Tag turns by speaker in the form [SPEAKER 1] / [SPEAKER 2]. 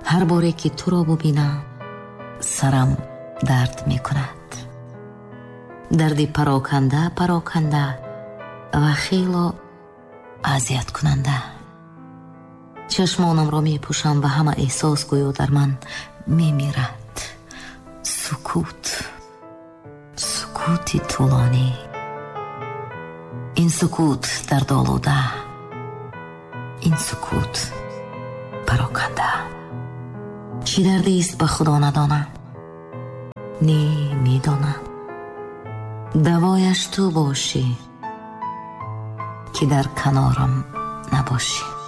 [SPEAKER 1] ҳар боре ки туро бубинам сарам дард мекунад. дарди пароканда пароканда ва хело азияткунанда. чашмонамро мепӯшам ва ҳама эҳсос гӯё дар ман мемирад. сукут, сукути тӯлонӣ. ин сукут дардолуда, ин сукут пароканда. чӣ дардист ба худо надонам? не медонам. давояш ту бошӣ ки дар канорам набошӣ.